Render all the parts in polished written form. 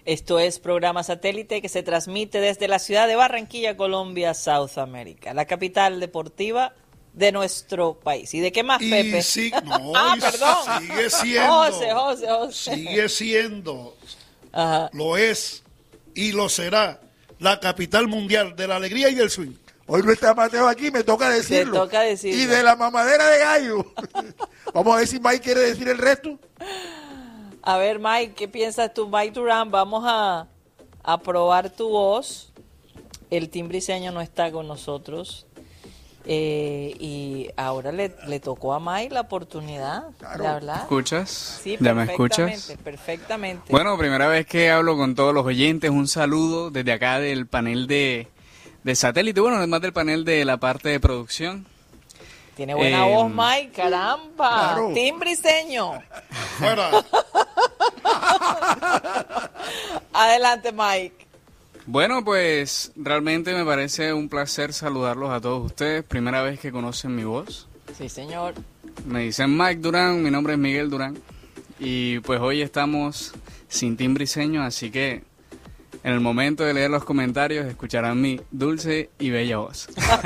Esto es programa satélite que se transmite desde la ciudad de Barranquilla, Colombia, South America, la capital deportiva de nuestro país. ¿Y de qué más, Pepe? Perdón. Sigue siendo. José. Sigue siendo. Ajá. Lo es y lo será la capital mundial de la alegría y del swing. Hoy no está Mateo aquí, me toca decirlo. Te toca decirlo. Y de la mamadera de gallo. Vamos a ver si Mike quiere decir el resto. A ver, Mike, ¿qué piensas tú? Mike Durán, vamos a probar tu voz. El timbriseño no está con nosotros. Y ahora le tocó a Mike la oportunidad de hablar. ¿Me escuchas? Sí, ¿Ya me escuchas? Perfectamente. Bueno, primera vez que hablo con todos los oyentes. Un saludo desde acá del panel de satélite. Bueno, además del panel de la parte de producción. Tiene buena voz, Mike, caramba. Claro. Timbriseño. Fuera. Adelante, Mike. Bueno, pues realmente me parece un placer saludarlos a todos ustedes. Primera vez que conocen mi voz. Sí, señor. Me dicen Mike Durán, mi nombre es Miguel Durán. Y pues hoy estamos sin timbriseño, así que en el momento de leer los comentarios escucharán mi dulce y bella voz.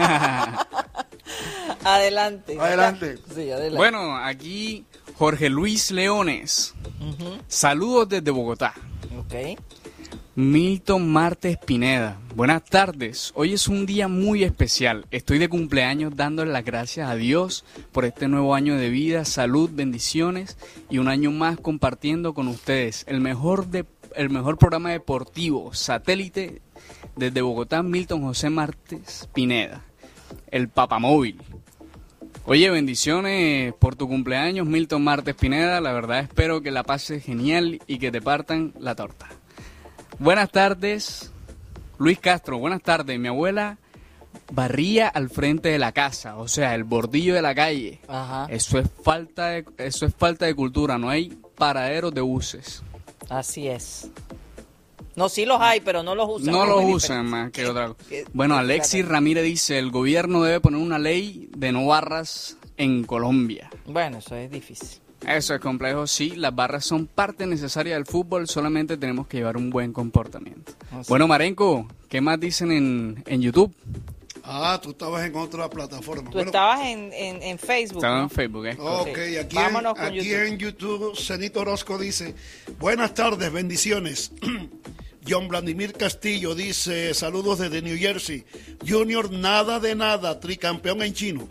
Adelante. Sí, adelante. Bueno, aquí Jorge Luis Leones. Saludos desde Bogotá. Ok. Milton Martes Pineda. Buenas tardes. Hoy es un día muy especial. Estoy de cumpleaños dándole las gracias a Dios por este nuevo año de vida, salud, bendiciones y un año más compartiendo con ustedes el mejor programa deportivo, satélite desde Bogotá, Milton José Martes Pineda, el papamóvil. Oye, bendiciones por tu cumpleaños, Milton Martes Pineda. La verdad espero que la pases genial y que te partan la torta. Buenas tardes, Luis Castro. Buenas tardes. Mi abuela barría al frente de la casa, o sea, el bordillo de la calle. Ajá. Eso es falta de cultura. No hay paraderos de buses. Así es. No, sí los hay, pero no los usan. No los usan más que otra cosa. Bueno, Alexis Ramírez dice, el gobierno debe poner una ley de no barras en Colombia. Bueno, eso es difícil. Eso es complejo, sí. Las barras son parte necesaria del fútbol, solamente tenemos que llevar un buen comportamiento. Así. Bueno, Marenco, ¿qué más dicen en YouTube? Tú estabas en otra plataforma. Tú estabas en Facebook. Estaba ¿no? en Facebook, ¿eh? Ok, Sí. Vámonos con aquí YouTube. en YouTube, Cenito Orozco dice, buenas tardes, bendiciones. John Vladimir Castillo dice, saludos desde New Jersey. Junior, nada de nada, tricampeón en chino.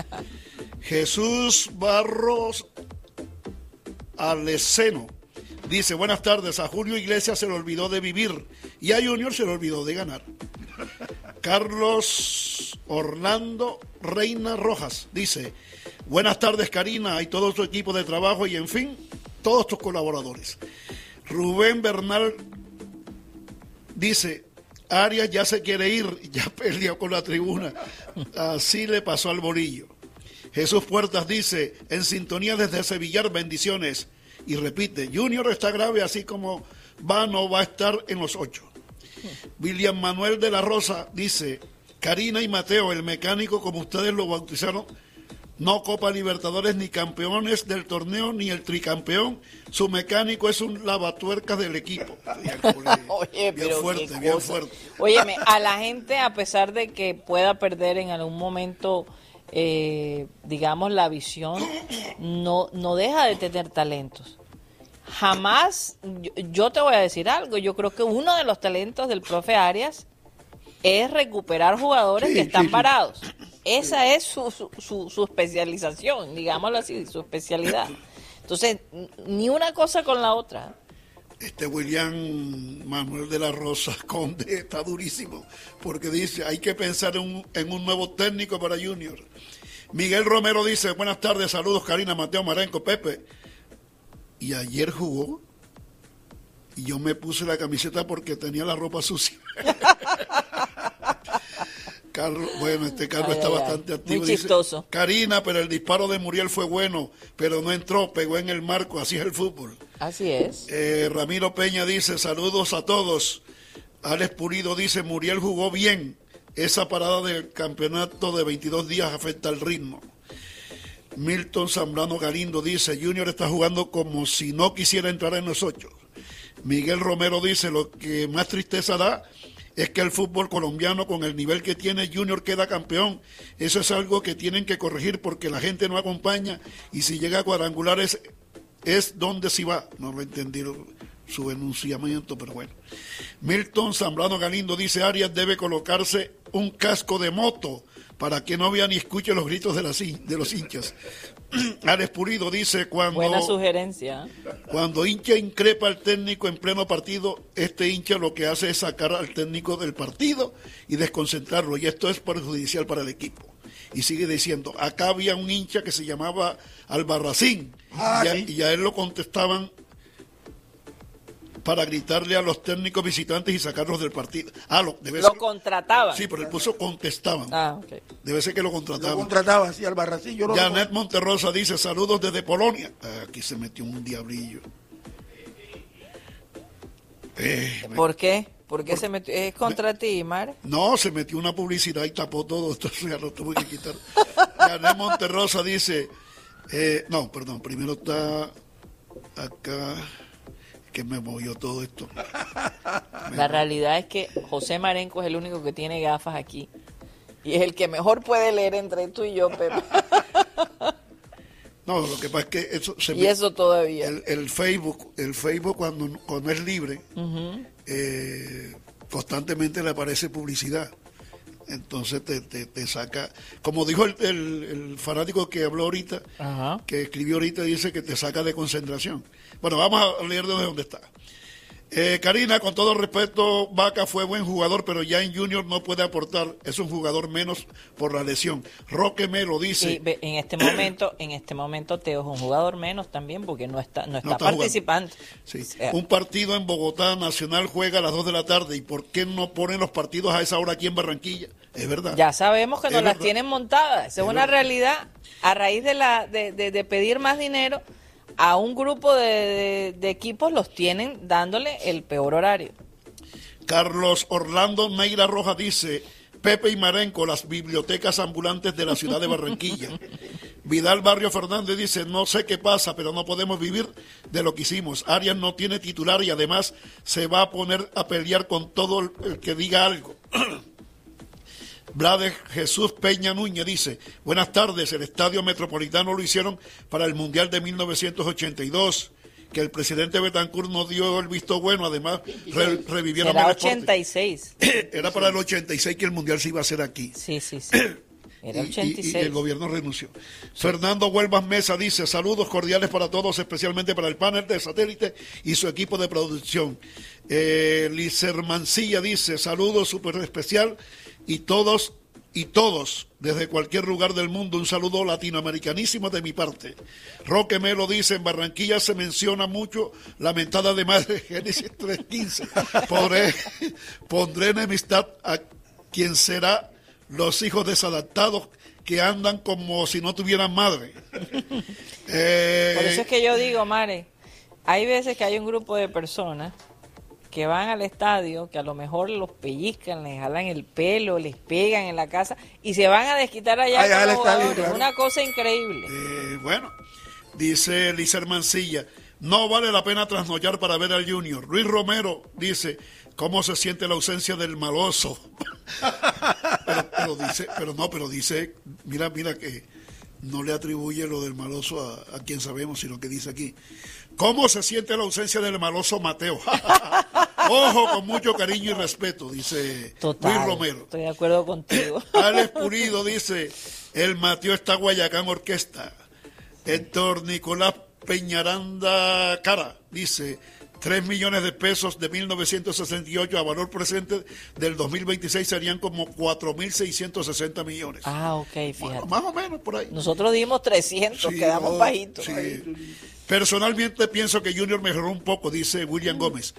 Jesús Barros Aleseno dice, buenas tardes, a Julio Iglesias se le olvidó de vivir y a Junior se le olvidó de ganar. Carlos Orlando Reina Rojas dice, buenas tardes Karina y todo tu equipo de trabajo y en fin, todos tus colaboradores. Rubén Bernal dice, Arias ya se quiere ir, ya perdió con la tribuna, así le pasó al bolillo. Jesús Puertas dice, en sintonía desde Sevillar, bendiciones. Y repite, Junior está grave, así como no va a estar en los 8. William Manuel de la Rosa dice, Karina y Mateo, el mecánico como ustedes lo bautizaron, no Copa Libertadores, ni campeones del torneo, ni el tricampeón. Su mecánico es un lavatuercas del equipo. Oye, bien fuerte, bien fuerte. Óyeme, a la gente, a pesar de que pueda perder en algún momento, digamos, la visión, no deja de tener talentos. Jamás, yo te voy a decir algo, yo creo que uno de los talentos del profe Arias es recuperar jugadores que están parados. Esa es su especialización, digámoslo así, su especialidad. Entonces, ni una cosa con la otra. William Manuel de la Rosa Conde está durísimo, porque dice, hay que pensar en un nuevo técnico para Junior. Miguel Romero dice, buenas tardes, saludos Karina, Mateo, Marenco, Pepe. Y ayer jugó, y yo me puse la camiseta porque tenía la ropa sucia. Carlos está bastante activo. Muy chistoso. Dice, Karina, pero el disparo de Muriel fue bueno, pero no entró, pegó en el marco, así es el fútbol. Así es. Ramiro Peña dice, saludos a todos. Alex Pulido dice, Muriel jugó bien. Esa parada del campeonato de 22 días afecta el ritmo. Milton Zambrano Galindo dice, Junior está jugando como si no quisiera entrar en los 8. Miguel Romero dice, lo que más tristeza da es que el fútbol colombiano, con el nivel que tiene, Junior queda campeón. Eso es algo que tienen que corregir porque la gente no acompaña y si llega a cuadrangulares es donde sí va. No lo entendí su enunciamiento, pero bueno. Milton Zambrano Galindo dice, Arias debe colocarse un casco de moto para que no vea ni escuche los gritos de los hinchas. Alex Pulido dice, buena sugerencia. Cuando hincha increpa al técnico en pleno partido, este hincha lo que hace es sacar al técnico del partido y desconcentrarlo, y esto es perjudicial para el equipo. Y sigue diciendo, acá había un hincha que se llamaba Albarracín, y a él lo contestaban para gritarle a los técnicos visitantes y sacarlos del partido. Lo contrataban. Sí, pero él puso contestaban. Ok. Debe ser que lo contrataban. Lo contrataban, sí, Albarracín. Janet Monterrosa dice, saludos desde Polonia. Aquí se metió un diablillo. ¿Por qué? ¿Por qué se metió? ¿Es contra ti, Mar? No, se metió una publicidad y tapó todo. Entonces ya lo tuve que quitar. Janet Monterrosa dice, primero está acá, que me movió todo esto. La realidad es que José Marenco es el único que tiene gafas aquí. Y es el que mejor puede leer entre tú y yo, Pepe. No, lo que pasa es que eso eso todavía. El Facebook cuando es libre, constantemente le aparece publicidad. Entonces te saca, como dijo el fanático que habló ahorita, que escribió ahorita, dice que te saca de concentración. Bueno, vamos a leer de dónde está. Karina, con todo respeto, Vaca fue buen jugador, pero ya en Junior no puede aportar, es un jugador menos por la lesión. Roque Melo dice... Sí, en este momento Teo es un jugador menos también porque no está participando. Sí. Un partido en Bogotá Nacional juega a las 2 de la tarde, ¿y por qué no ponen los partidos a esa hora aquí en Barranquilla? Es verdad. Ya sabemos que nos las tienen montadas, esa es una realidad. A raíz de pedir más dinero, a un grupo de equipos los tienen dándole el peor horario. Carlos Orlando Neira Rojas dice, Pepe y Marenco, las bibliotecas ambulantes de la ciudad de Barranquilla. Vidal Barrio Fernández dice, no sé qué pasa, pero no podemos vivir de lo que hicimos. Arias no tiene titular y además se va a poner a pelear con todo el que diga algo. Blades Jesús Peña Núñez dice, buenas tardes, el Estadio Metropolitano lo hicieron para el Mundial de 1982, que el presidente Betancourt no dio el visto bueno, además revivieron el 86. Era para el 86 que el Mundial se iba a hacer aquí. Sí. Era 86. Y el gobierno renunció. Fernando Huelvas Mesa dice, saludos cordiales para todos, especialmente para el panel de satélite y su equipo de producción. Licer Mancilla dice, saludos súper especial y todos, desde cualquier lugar del mundo, un saludo latinoamericanísimo de mi parte. Roque Melo dice, en Barranquilla se menciona mucho la mentada de madre, Génesis 3:15. Pondré enemistad a quien será los hijos desadaptados que andan como si no tuvieran madre. Por eso es que yo digo, Mare, hay veces que hay un grupo de personas que van al estadio, que a lo mejor los pellizcan, les jalan el pelo, les pegan en la casa y se van a desquitar allá con los jugadores. Claro. Una cosa increíble. Bueno, dice Lizer Mancilla, no vale la pena trasnochar para ver al Junior. Luis Romero dice, ¿cómo se siente la ausencia del maloso? pero dice, mira que no le atribuye lo del maloso a quien sabemos, sino que dice aquí, ¿cómo se siente la ausencia del maloso Mateo? Ojo, con mucho cariño y respeto, dice Luis Romero. Estoy de acuerdo contigo. Alex Pulido dice, el Mateo está Guayacán Orquesta. Héctor Nicolás Peñaranda Cara dice, 3 millones de pesos de 1968 a valor presente del 2026 serían como 4.660 millones. Ok, fíjate. Bueno, más o menos por ahí. Nosotros dimos 300, quedamos bajitos. Sí. Personalmente pienso que Junior mejoró un poco, dice William Gómez.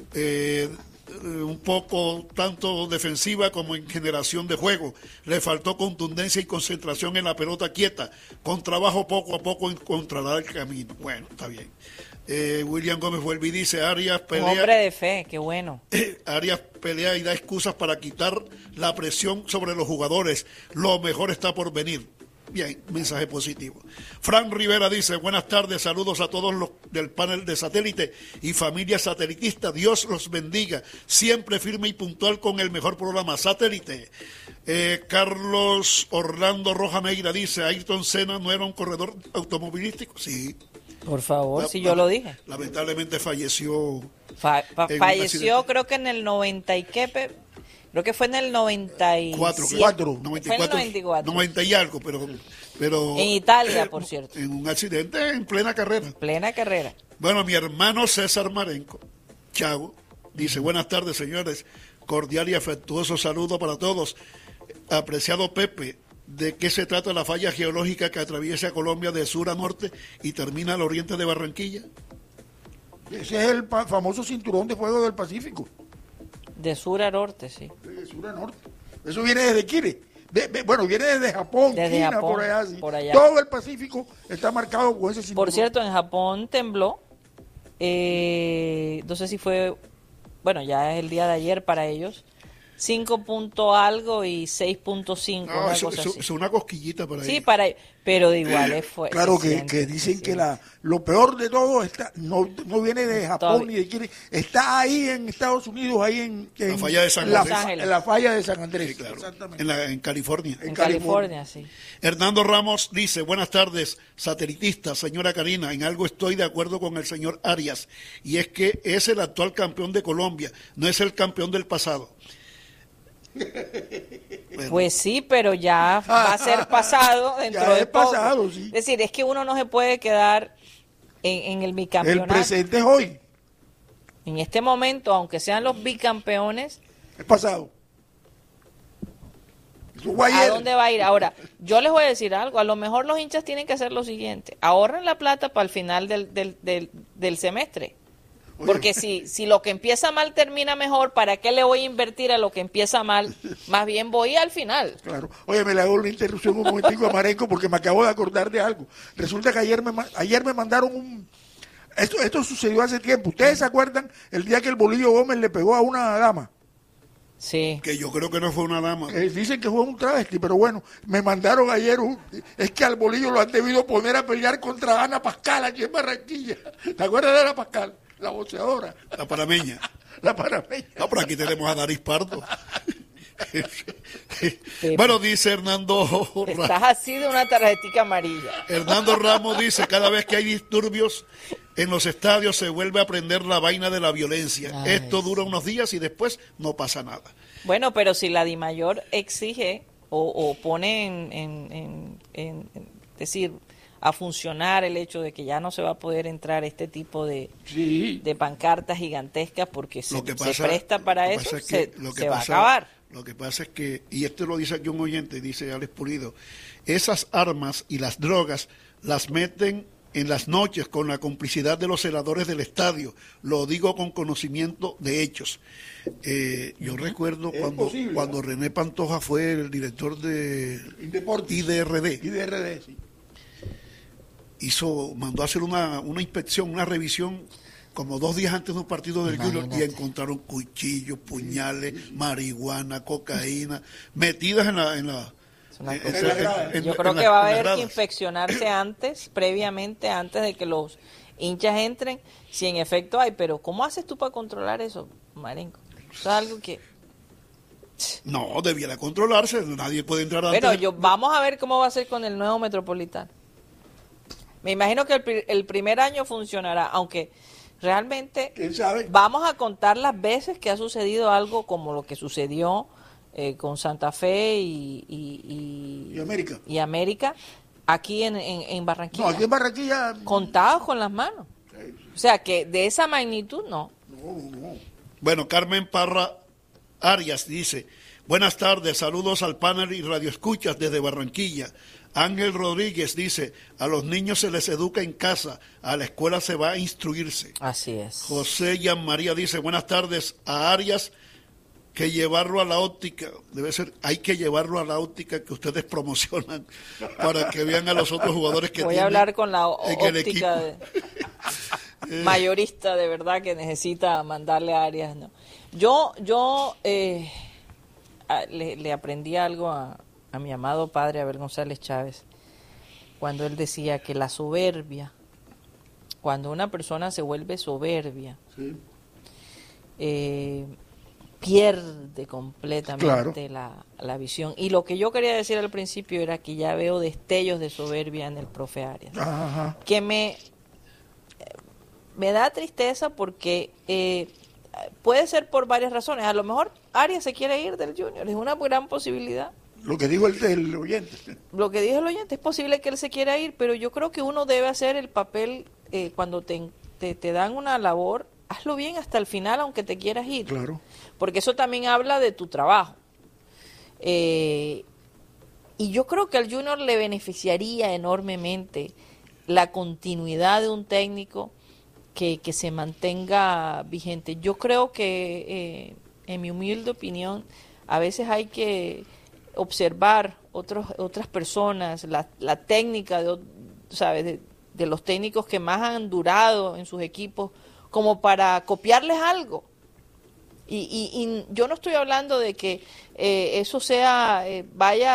Un poco tanto defensiva como en generación de juego. Le faltó contundencia y concentración en la pelota quieta. Con trabajo poco a poco encontrará el camino. Bueno, está bien. William Gómez vuelve y dice, Arias pelea. Un hombre de fe, qué bueno. Arias pelea y da excusas para quitar la presión sobre los jugadores. Lo mejor está por venir. Bien, mensaje positivo. Fran Rivera dice, buenas tardes, saludos a todos los del panel de satélite y familia satelitista. Dios los bendiga. Siempre firme y puntual con el mejor programa satélite. Carlos Orlando Roja Meira dice, Ayrton Senna no era un corredor automovilístico. Sí. Por favor, si yo lo dije. Lamentablemente falleció. Falleció creo que en el 90 y qué, creo que fue en el 94. Fue en el 94. 90 y algo, pero en Italia, por cierto. En un accidente en plena carrera. Plena carrera. Bueno, mi hermano César Marenco, Chavo, dice, buenas tardes, señores. Cordial y afectuoso saludo para todos. Apreciado Pepe, ¿de qué se trata la falla geológica que atraviesa Colombia de sur a norte y termina al oriente de Barranquilla? Ese es el famoso cinturón de fuego del Pacífico. De sur a norte, sí. De sur a norte. Eso viene desde Chile. Bueno, viene desde Japón, desde China, Japón, por allá, sí. por allá. Todo el Pacífico está marcado con ese cinturón. Por cierto, en Japón tembló. No sé si fue, bueno, ya es el día de ayer para ellos. 5 punto algo y 6.5, No, una eso, cosa así. es una cosquillita para Sí, ellos. pero de igual fue. Claro que dicen que lo peor de todo no viene de Japón ni de Chile, está ahí en Estados Unidos, ahí en la falla de San Andrés. En la falla de San Andrés, sí, claro. Exactamente. En California. En California, sí. Hernando Ramos dice, buenas tardes, satelitista, señora Karina, en algo estoy de acuerdo con el señor Arias, y es que es el actual campeón de Colombia, no es el campeón del pasado. Bueno. Pues sí, pero ya va a ser pasado dentro de poco. Pasado, sí. Es decir, es que uno no se puede quedar en el bicampeonato. El presente es hoy. En este momento, aunque sean los bicampeones, es pasado. ¿A dónde va a ir? Ahora, yo les voy a decir algo, a lo mejor los hinchas tienen que hacer lo siguiente, ahorren la plata para el final del semestre. Porque si lo que empieza mal termina mejor, ¿para qué le voy a invertir a lo que empieza mal? Más bien voy al final. Claro. Oye, me le hago una interrupción un momentico a Marenco porque me acabo de acordar de algo. Resulta que ayer me mandaron un... Esto sucedió hace tiempo. ¿Ustedes se acuerdan el día que el Bolillo Gómez le pegó a una dama? Sí. Que yo creo que no fue una dama. Dicen que fue un travesti, pero bueno, me mandaron ayer es que al Bolillo lo han debido poner a pelear contra Ana Pascal aquí en Barranquilla. ¿Te acuerdas de Ana Pascal? La boxeadora. La panameña. La panameña. No, pero aquí tenemos a Daris Pardo. Bueno, dice Hernando Ramos. Estás así de una tarjetita amarilla. Hernando Ramos dice, cada vez que hay disturbios en los estadios se vuelve a prender la vaina de la violencia. Ay, esto dura unos días y después no pasa nada. Bueno, pero si la DIMAYOR exige o pone decir, a funcionar el hecho de que ya no se va a poder entrar este tipo de pancartas gigantescas porque se presta para eso, se va a acabar. Lo que pasa es que, y esto lo dice aquí un oyente, dice Alex Pulido, esas armas y las drogas las meten en las noches con la complicidad de los celadores del estadio. Lo digo con conocimiento de hechos. Yo recuerdo cuando René Pantoja fue el director de IDRD. IDRD, sí. Mandó a hacer una inspección, una revisión como 2 días antes de un partido del Junior y encontraron cuchillos, puñales, marihuana, cocaína, metidas en la yo creo que va a haber que inspeccionarse previamente, antes de que los hinchas entren, si en efecto hay, pero ¿cómo haces tú para controlar eso, Marenco? Eso es algo que... No, debiera controlarse, nadie puede entrar antes. Pero vamos a ver cómo va a ser con el nuevo Metropolitano. Me imagino que el primer año funcionará, aunque realmente vamos a contar las veces que ha sucedido algo como lo que sucedió con Santa Fe y América aquí en Barranquilla. No, aquí en Barranquilla... Contados con las manos. O sea, que de esa magnitud no. Bueno, Carmen Parra Arias dice, buenas tardes, saludos al panel y radioescuchas desde Barranquilla. Ángel Rodríguez dice, a los niños se les educa en casa, a la escuela se va a instruirse. Así es. José Yan María dice, buenas tardes a Arias, que llevarlo a la óptica, hay que llevarlo a la óptica que ustedes promocionan para que vean a los otros jugadores que Voy a hablar con la óptica mayorista de verdad que necesita mandarle a Arias. No. Yo le aprendí algo a mi amado padre Abel González Chávez, cuando él decía que la soberbia, cuando una persona se vuelve soberbia, Sí. pierde completamente Claro. la visión. Y lo que yo quería decir al principio era que ya veo destellos de soberbia en el profe Arias, Ajá. que me da tristeza porque puede ser por varias razones. A lo mejor Arias se quiere ir del Junior, es una gran posibilidad. Lo que dijo el oyente. Lo que dijo el oyente, es posible que él se quiera ir, pero yo creo que uno debe hacer el papel cuando te dan una labor, hazlo bien hasta el final aunque te quieras ir. Claro. Porque eso también habla de tu trabajo. Y yo creo que al Junior le beneficiaría enormemente la continuidad de un técnico que se mantenga vigente. Yo creo que, en mi humilde opinión, a veces hay que observar otras personas, la técnica ¿sabes? De los técnicos que más han durado en sus equipos, como para copiarles algo. Y yo no estoy hablando de que eso sea, vaya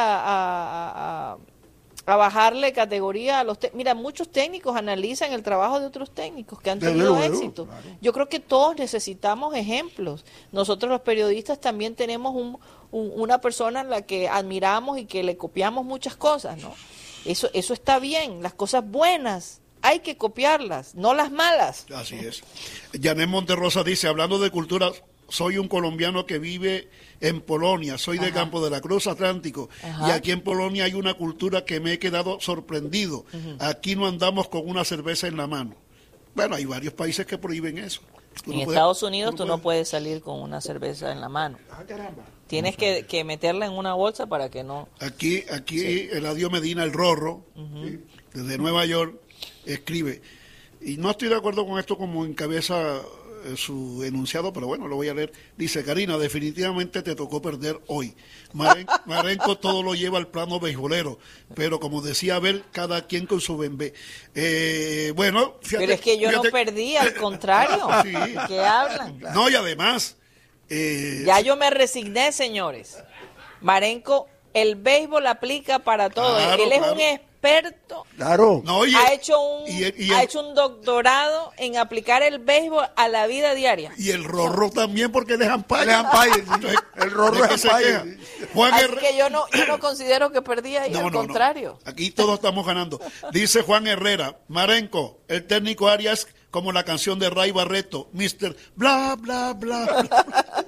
a bajarle categoría a los mira, muchos técnicos analizan el trabajo de otros técnicos que han Desde tenido luego, éxito. claro. Yo creo que todos necesitamos ejemplos. Nosotros los periodistas también tenemos una persona en la que admiramos y que le copiamos muchas cosas, ¿no? Eso está bien, las cosas buenas hay que copiarlas, no las malas. Así es. Janet Monterrosa dice, hablando de cultura, soy un colombiano que vive en Polonia, soy de Ajá. Campo de la Cruz Atlántico, Ajá. y aquí en Polonia hay una cultura que me he quedado sorprendido. Aquí no andamos con una cerveza en la mano. Bueno, hay varios países que prohíben eso. Tú En no puedes- Estados Unidos tú no puedes salir con una cerveza en la mano. Ah, caramba. Tienes que meterla en una bolsa para que no... Aquí Eladio Medina, el Rorro, desde Nueva York, escribe, y no estoy de acuerdo con esto como encabeza su enunciado, pero bueno, lo voy a leer. Dice, Karina, definitivamente te tocó perder hoy. Marenco todo lo lleva al plano beisbolero, pero como decía Abel, cada quien con su bembé. Bueno, fíjate, Pero es que yo no fíjate- perdí, al contrario. Sí. ¿Qué hablan? No, y además... Ya yo me resigné, señores. Marenco, el béisbol aplica para todo. Claro, Él es claro. un experto. Claro. no, y Ha el- hecho y ha hecho un doctorado en aplicar el béisbol a la vida diaria. y el Rorro también, porque él es umpire. Él es umpire, sí. Entonces, El Rorro ¿de es qué se umpire, queja? sí. Juan Así Herrera- que yo no considero que perdí ahí, al contrario. Aquí todos estamos ganando. Dice Juan Herrera, Marenco, el técnico Arias, como la canción de Ray Barreto, Mr. Bla, bla, bla, bla.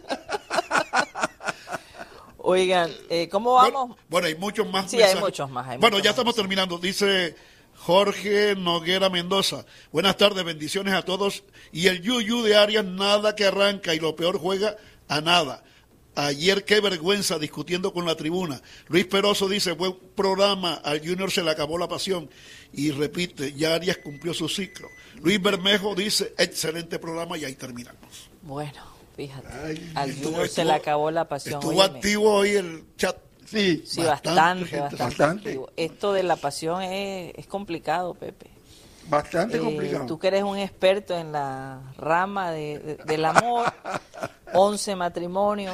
Oigan, ¿cómo vamos? Bueno, hay muchos más Sí, mensajes. hay muchos más, hay bueno, muchos ya más. estamos terminando. Dice Jorge Noguera Mendoza. Buenas tardes, bendiciones a todos. Y el Yuyu de Arias nada que arranca y lo peor juega a nada. Ayer qué vergüenza discutiendo con la tribuna. Luis Peroso dice, buen programa, al Junior se le acabó la pasión. Y repite, ya Arias cumplió su ciclo. Luis Bermejo dice, excelente programa y ahí terminamos. Bueno, fíjate, Ay, al estuvo- Junior se le acabó la pasión. Estuvo óyeme. activo hoy el chat. Sí. Sí, bastante bastante, gente, bastante. activo. Esto de la pasión es complicado, Pepe. Bastante complicado. Tú que eres un experto en la rama del amor, 11 matrimonios.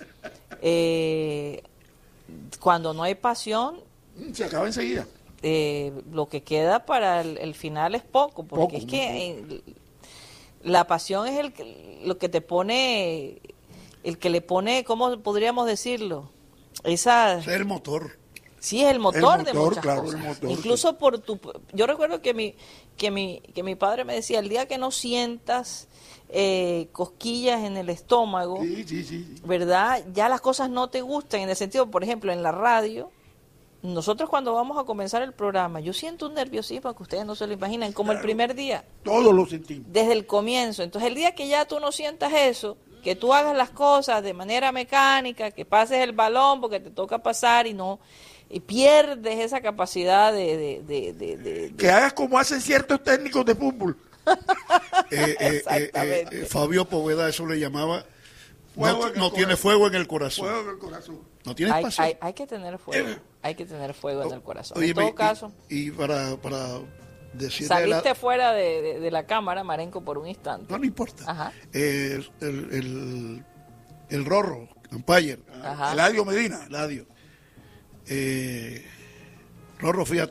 Cuando no hay pasión, Se acaba enseguida. lo que queda para el final es poco, porque Poco, es muy que la pasión es lo que te pone, el que le pone, ¿cómo podríamos decirlo? Esa... Es el motor. Sí, es el motor, de motor, muchas claro, cosas. el motor, Incluso por yo recuerdo que mi padre me decía, el día que no sientas cosquillas en el estómago, Sí, sí, sí. ¿verdad? Ya las cosas no te gustan, en el sentido, por ejemplo, en la radio, nosotros cuando vamos a comenzar el programa, yo siento un nerviosismo que ustedes no se lo imaginan, como el primer día, Todos lo sentimos. desde el comienzo. Entonces, el día que ya tú no sientas eso, que tú hagas las cosas de manera mecánica, que pases el balón porque te toca pasar y pierdes esa capacidad de Que hagas como hacen ciertos técnicos de fútbol. Exactamente. Fabio Poveda eso le llamaba Fuego no, en el no tiene corazón. fuego en el corazón. Fuego en el corazón. No tienes pasión. hay que tener fuego, hay que tener fuego en el corazón. Oye, En todo caso, y para decirle a saliste fuera de la cámara, Marenco, por un instante. no importa. Ajá. El Rorro, umpire, Ajá. Eladio Medina. Eladio. Rorro, fíjate,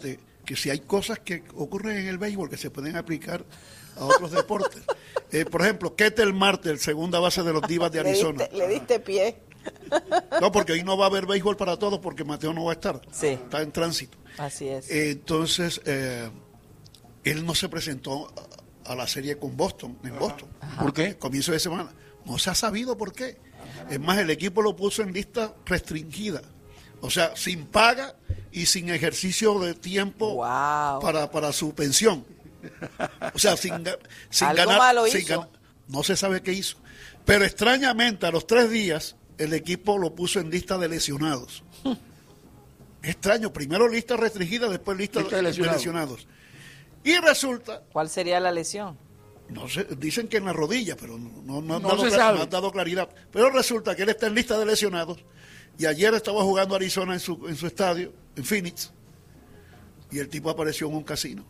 que si hay cosas que ocurren en el béisbol que se pueden aplicar a otros deportes. Por ejemplo, Ketel Marte, el segunda base de los Divas de Arizona. Le diste pie. No, porque hoy no va a haber béisbol para todos porque Mateo no va a estar. Sí. Está en tránsito. Así es. Entonces, él no se presentó a la serie con Boston, en Boston. ¿Por qué? Comienzo de semana. No se ha sabido por qué. Es más, el equipo lo puso en lista restringida. O sea, sin paga y sin ejercicio de tiempo Wow. para su pensión. O sea, sin Algo ganar. malo sin hizo. ganar. No se sabe qué hizo. Pero extrañamente, a los 3 días, el equipo lo puso en lista de lesionados. Extraño, primero lista restringida, después lista Lista de de lesionados. Y resulta, ¿Cuál sería la lesión? no sé, dicen que en la rodilla, pero no han No dado, se sabe. no han dado claridad. Pero resulta que él está en lista de lesionados y ayer estaba jugando Arizona en su estadio, en Phoenix, y el tipo apareció en un casino.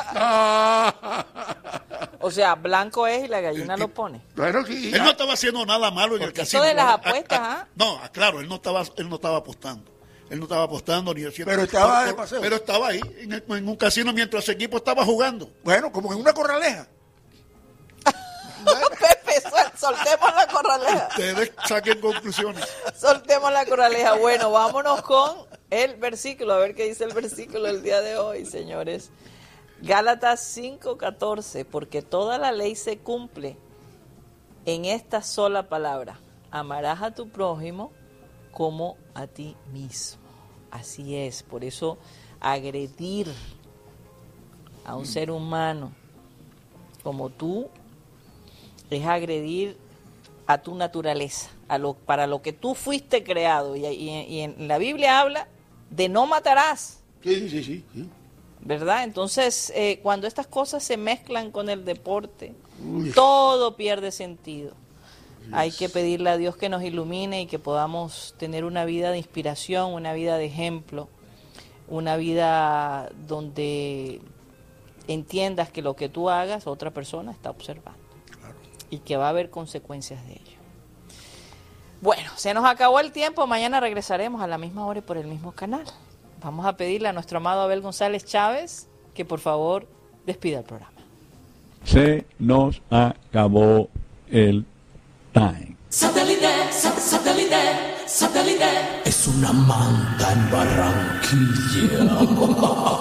O sea, blanco es y la gallina El lo tipo- pone. Bueno, sí. Él no estaba haciendo nada malo en el Porque casino. eso de las No, apuestas, ¿ah? No, claro, él no estaba apostando. Él no estaba apostando ni haciendo. Pero estaba de paseo. Pero estaba ahí, en un casino, mientras su equipo estaba jugando. Bueno, como en una corraleja. Pepe, soltemos la corraleja. Ustedes saquen conclusiones. Soltemos la corraleja. Bueno, vámonos con el versículo, a ver qué dice el versículo del día de hoy, señores. Gálatas 5:14, porque toda la ley se cumple en esta sola palabra: amarás a tu prójimo como a ti mismo. Así es, por eso agredir a un ser humano como tú es agredir a tu naturaleza, para lo que tú fuiste creado. Y en la Biblia habla de no matarás, Sí. ¿verdad? Entonces, cuando estas cosas se mezclan con el deporte, Uy. todo pierde sentido. Hay que pedirle a Dios que nos ilumine y que podamos tener una vida de inspiración, una vida de ejemplo, una vida donde entiendas que lo que tú hagas, otra persona está observando. Y que va a haber consecuencias de ello. Bueno, se nos acabó el tiempo. Mañana regresaremos a la misma hora y por el mismo canal. Vamos a pedirle a nuestro amado Abel González Chávez que por favor despida el programa. Se nos acabó el time. Satélite, satélite, satélite. Es una manta en Barranquilla.